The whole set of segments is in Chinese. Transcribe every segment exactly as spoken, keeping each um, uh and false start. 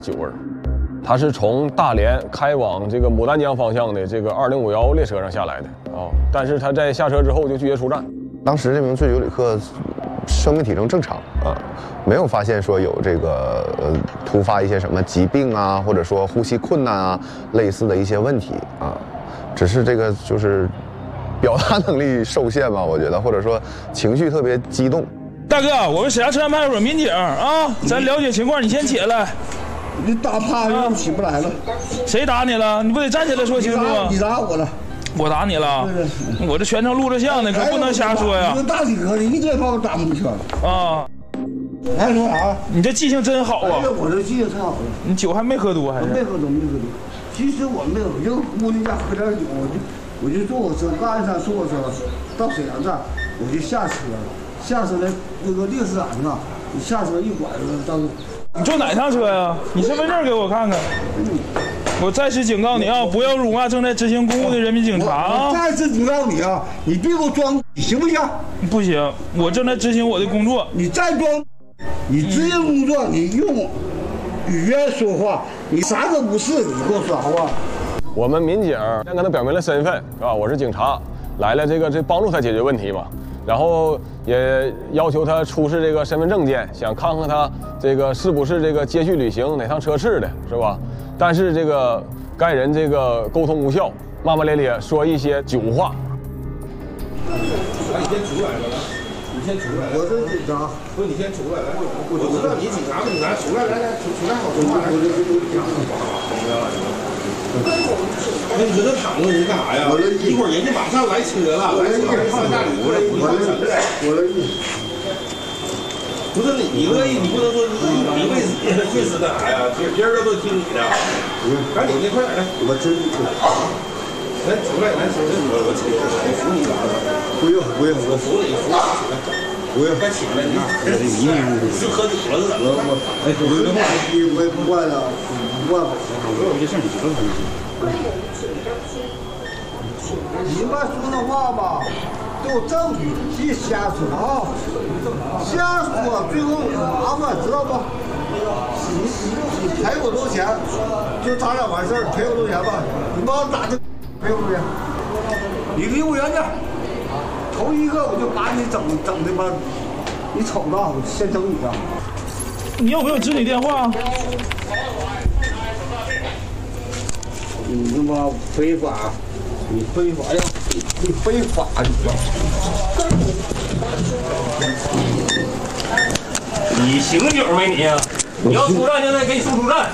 酒味儿。他是从大连开往这个牡丹江方向的这个二零五幺列车上下来的啊，但是他在下车之后就拒绝出站。 当时这名醉酒旅客生命体征正常啊，没有发现说有这个呃突发一些什么疾病啊，或者说呼吸困难啊类似的一些问题啊，只是这个就是表达能力受限吧，我觉得，或者说情绪特别激动。 大哥，我们沈阳车站派出所民警啊，咱了解情况，你先起来。 你打趴下就起不来了。 谁打你了？你不得站起来说清楚啊！ 你打我了。 我打你了，我这全程录着像呢，可不能瞎说呀！ 你大体格的，一点把我打不去啊！ 还说啥？ 你这记性真好啊！ 我这记性太好了。 你酒还没喝多还是？ 没喝多，没喝多。其实我没有，就姑娘家喝点酒，我就我就坐火车，大一山坐火车到沈阳站，我就下车了。下车的那个烈士栏啊，你下车一拐子到。 你坐哪趟车呀？你身份证给我看看。我再次警告你啊，不要辱骂正在执行公务的人民警察啊！ 我再次警告你啊，你别给我装，行不行？ 不行，我正在执行我的工作。 你再装，你执行工作，你用语言说话，你啥都不是，你给我说好不好？ 我们民警先跟他表明了身份，是吧？我是警察，来了这个这帮助他解决问题嘛。然后也要求他出示这个身份证件，想看看他这个是不是这个接续旅行哪趟车次的，是吧？但是这个该人这个沟通无效，骂骂咧咧说一些酒话。 来，你先出来了，来，你先出来。 我是警察， 不是你先出来，来，我知道你警察，警察出来，来来，出出来，好说话，来。那你搁这躺着你干啥呀？我这一会儿人家马上来车了，来车上下里过来，不上城的。我乐意。不是你，你乐意，你不能说你你为为死干啥呀？别别人都听你的。赶紧的，快点来！我真是。来出来，来出来，我我起来，我扶你咋的？不用不用，我扶你扶你。不用，快起来！你你是喝酒了是怎么？我我哎，我的话我也不惯了，不惯。我有些事你知道就行。 你们说那话吧，都有证据，别瞎说啊！瞎说最后麻烦，知道不？你你你赔我多少钱？就咱俩完事儿，赔我多少钱吧？你把我打的赔我多少钱？你离我远点。头一个我就把你整整的吧，你瞅着我先整你的。 你有没有子女电话？ 你他妈非法，你非法呀！你非法你！ 你醒酒没你？你要出站现在给你送出站。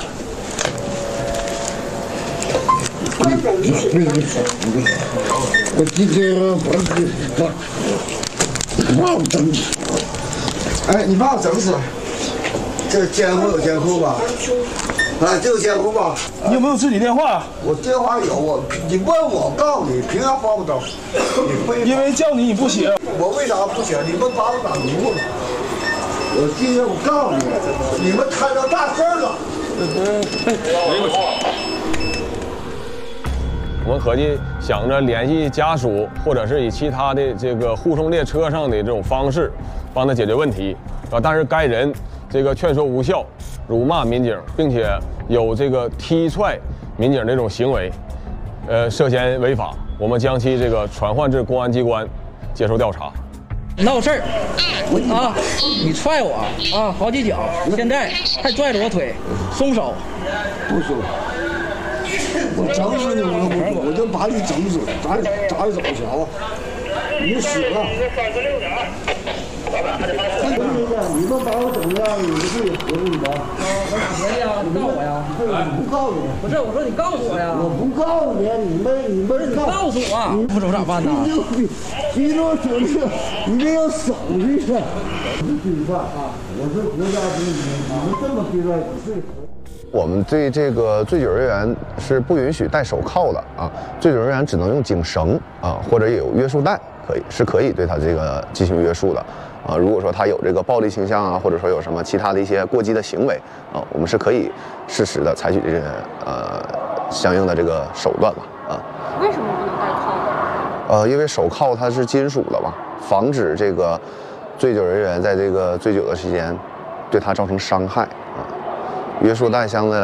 我今天把把我整死！哎，你把我整死！这监护有监护吧？啊，这有监护吧？ 你有没有自己电话？ 我电话有，我你问我，告诉你，凭啥把我整？你因为叫你你不行。 我为啥不行？你们把我打迷糊了。我今天我告诉你，你们摊到大事了。 我们合计想着联系家属，或者是以其他的这个护送列车上的这种方式，帮他解决问题啊。但是该人这个劝说无效，辱骂民警，并且有这个踢踹民警这种行为，呃，涉嫌违法。我们将其这个传唤至公安机关接受调查。 闹事儿啊！你踹我啊，好几脚，现在还拽着我腿，松手！ 不松。我整死你，我都不，我就把你整死，咱咱怎么着？你死了！你们把我整这样，你们自己合计吧。 我咋合计啊？你告我呀？ 我不告诉你。 不是，我说你告诉我呀。 我不告诉你，你们你们你告诉我，不走咋办呢？ 你你说说这，你这有手续的，不规范啊！我是国家公民，你们这么规范不对。 我们对这个醉酒人员是不允许戴手铐的啊，醉酒人员只能用警绳啊，或者有约束带，可以是可以对他这个进行约束的啊。如果说他有这个暴力倾向啊，或者说有什么其他的一些过激的行为啊，我们是可以适时的采取这个呃相应的这个手段了啊。 为什么不能戴铐呢？ 呃，因为手铐它是金属的嘛，防止这个醉酒人员在这个醉酒的期间对他造成伤害啊。约束带相对来